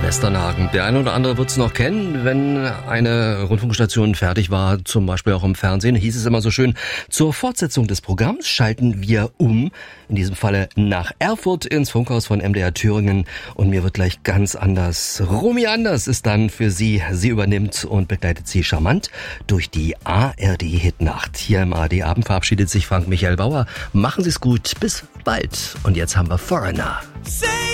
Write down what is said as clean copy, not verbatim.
Westernhagen. Der eine oder andere wird es noch kennen, wenn eine Rundfunkstation fertig war, zum Beispiel auch im Fernsehen, hieß es immer so schön, zur Fortsetzung des Programms schalten wir um, in diesem Falle nach Erfurt ins Funkhaus von MDR Thüringen, und mir wird gleich ganz anders. Romy Anders ist dann für Sie. Sie übernimmt und begleitet Sie charmant durch die ARD-Hitnacht. Hier im ARD-Abend verabschiedet sich Frank Michael Bauer. Machen Sie es gut, bis bald. Und jetzt haben wir Foreigner.